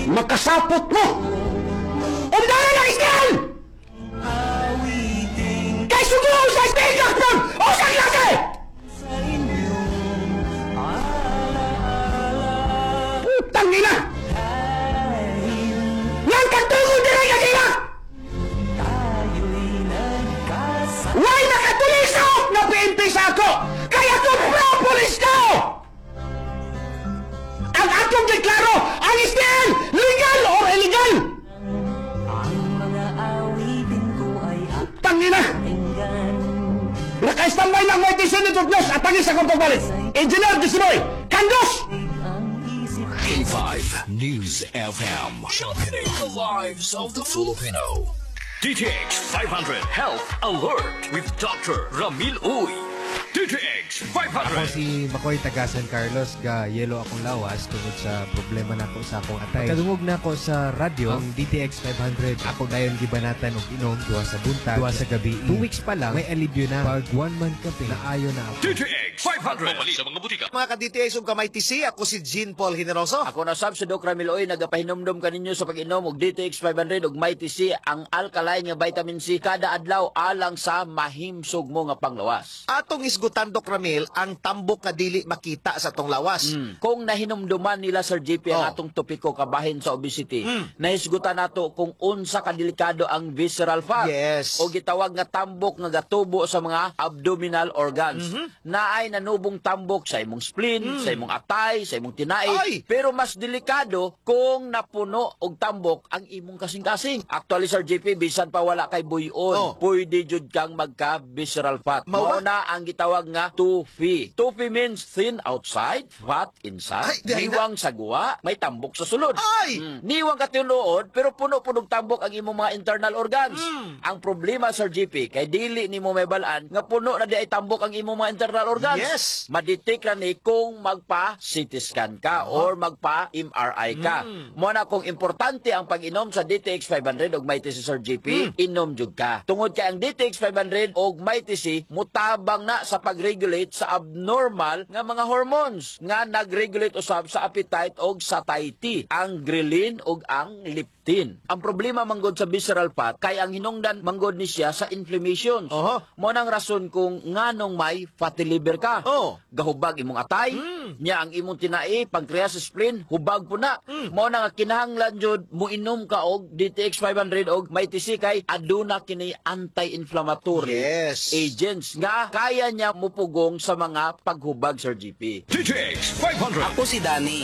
makasapot mo! Umdala lang isyan! Kay subuho sa speaker phone! O sa klase! Putang ina! Nang katulog din ay kasila! Why nakatulis ako na PNP sa ako? Kaya ko propolis ko! Ang atong deklaro, ang SPN, legal or illegal? Tangina! Naka-standby ng Mighty Senator Plus at tangis akong pagbalik. Engineer Disiboy, Kandos! K5 News FM. Sharpening the lives of the Filipino. DTX 500 Health Alert with Dr. Ramil Uy. DTX Ako 500. si Makoy taga San Carlos, ga yelo akong lawas tungod sa problema nako sa akong atay. Kadungog na ako sa radyo ang DTX 500. Ako dayon gibanatan og inom duha sa buntag, duha sa gabi. 2 weeks pa lang may alibyo na pag 1 month kape na ayo na ako. DTX 500. Mamali sa mga butika. Mga ka-DTX ug kamay TC, ako si Jean Paul Generoso. Ako na sab si Doc Ramil Oy, nagapahinomdom kaninyo sa pag-inom og DTX 500 ug Mighty C, ang alkaline nga vitamin C kada adlaw alang sa mahimsog mo nga panglawas. Atong isgutan, Dok Ramil, ang tambok nga dili makita sa tong lawas. Kung nahinumduman nila Sir JP ang atong topiko kabahin sa obesity, nahisgutan nato kung unsa kadelikado ang visceral fat Yes. o gitawag nga tambok nga gatubo sa mga abdominal organs. Naay nanubong tambok sa imong spleen, sa imong atay, sa imong tinai. Ay! Pero mas delikado kung napuno og tambok ang imong kasing-kasing. Actually Sir JP, bisan pa wala kay buyon, pwede jud kang magka visceral fat. Mao ba? Mao na ang gitawag nga TUFI. TUFI means thin outside, fat inside. Ay, dahil Niwang sa guwa, may tambok sa sulod. Ay! Niwang ka tinuod, pero puno-punog tambok ang imong mga internal organs. Ang problema, Sir GP, kay dili nimo may balaan, nga puno na di ay tambok ang imong mga internal organs. Yes. Madetect ra ni kung magpa-CT scan ka or magpa-MRI ka. Mo na kung importante ang pag-inom sa DTX 500 og Mighty C, Sir GP, inom jud ka. Tungod kay ang DTX 500 og Mighty C, mutabang na sa pag-regulate sa abnormal nga mga hormones nga nag-regulate usab sa appetite og satiety, ang ghrelin og ang leptin. Ang problema manggod sa visceral fat kay ang hinungdan manggod ni siya sa inflammations. Mo nang rason kung nganong may fatty liver ka. Gahubag imong atay, nya ang imong tinai, pancreas, spleen, hubag po na. Mo nang kinahanglan jud mo inom ka og DTX 500 og Mighty C kay aduna kini anti-inflammatory Yes. agents nga kaya niya mupugong sa mga paghubag, Sir GP. DTX 500. Ako si Danny.